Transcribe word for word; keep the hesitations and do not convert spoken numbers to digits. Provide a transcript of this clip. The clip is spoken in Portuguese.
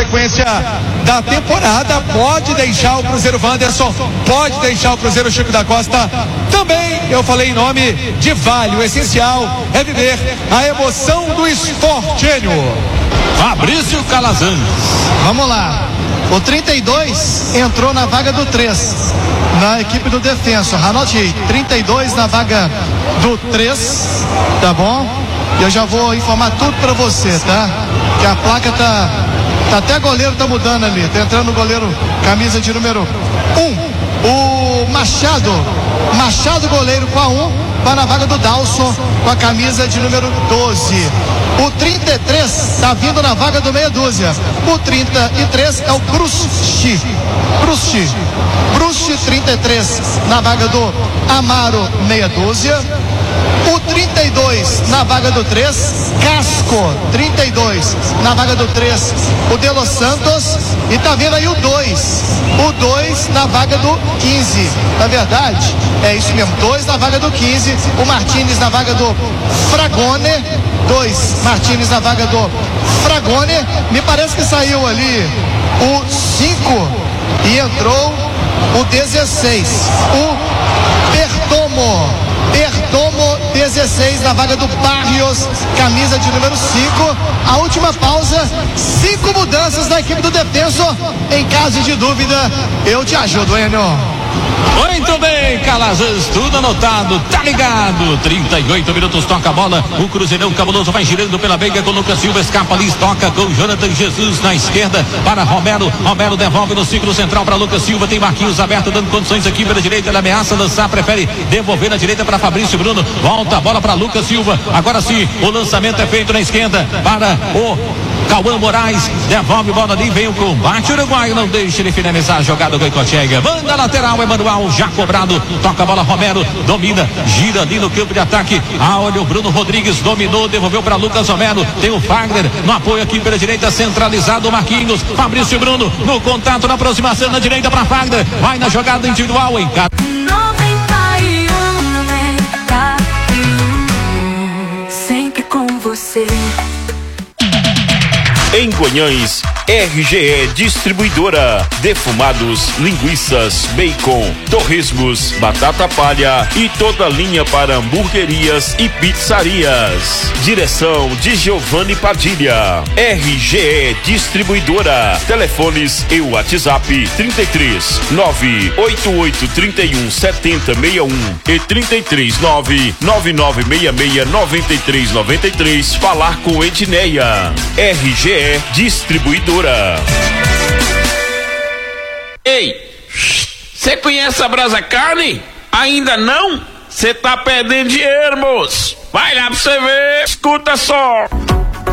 sequência da temporada, pode deixar o Cruzeiro Wanderson, pode deixar o Cruzeiro Chico da Costa. Também eu falei em nome de Vale, o essencial é viver a emoção do esporte. Fabrício Calazans. Vamos lá. O trinta e dois entrou na vaga do três, na equipe do Defensa. Anote aí, trinta e dois na vaga do três, tá bom? E eu já vou informar tudo pra você, tá? Que a placa tá, tá até goleiro tá mudando ali, tá entrando o goleiro, camisa de número um. O Machado, Machado goleiro com a um, vai na vaga do Dalson com a camisa de número doze. O trinta e três tá vindo na vaga do meia dúzia. O trinta e três é o Brusti. Brusti. Brusti trinta e três na vaga do Amaro meia dúzia. O trinta e dois na vaga do três, Casco, trinta e dois na vaga do três, o De Los Santos, e tá vendo aí o dois, o dois na vaga do quinze. Na verdade, é isso mesmo, dois na vaga do quinze, o Martínez na vaga do Fragone, dois Martínez na vaga do Fragone. Me parece que saiu ali o cinco e entrou o dezesseis, o Perdomo. Perdomo dezesseis na vaga do Barrios, camisa de número cinco. A última pausa, cinco mudanças na equipe do Defensor. Em caso de dúvida, eu te ajudo, Enio. Muito bem, Calazans, tudo anotado, tá ligado. trinta e oito minutos, toca a bola. O Cruzeirão cabuloso vai girando pela meia com o Lucas Silva, escapa ali, toca com o Jonathan Jesus na esquerda para Romero. Romero devolve no círculo central para Lucas Silva. Tem Marquinhos aberto, dando condições aqui pela direita. Ele ameaça lançar, prefere devolver na direita para Fabrício Bruno. Volta a bola para Lucas Silva. Agora sim, o lançamento é feito na esquerda para o Cauã Moraes, devolve bola ali, vem o combate uruguaio, não deixa ele finalizar a jogada do Goicoechea. Banda lateral, Emanuel já cobrado, toca a bola, Romero domina, gira ali no campo de ataque. Ah, olha o Bruno Rodrigues, dominou, devolveu para Lucas Romero. Tem o Fagner no apoio aqui pela direita, centralizado, Marquinhos, Fabrício Bruno no contato, na aproximação na direita para Fagner, vai na jogada individual em cada. Sempre com você. Em Guanhães, R G E Distribuidora, defumados, linguiças, bacon, torresmos, batata palha e toda linha para hamburguerias e pizzarias. Direção de Giovanni Padilha. R G E Distribuidora. Telefones e WhatsApp trinta e três, nove oito oito, trinta e um, setenta, sessenta e um e trinta e três, nove nove nove, seis seis, nove três nove três. Falar com Edneia. R G E Distribuidora. Ei, você conhece a Brasa Carne? Ainda não? Você tá perdendo dinheiro, moço. Vai lá pra você ver. Escuta só.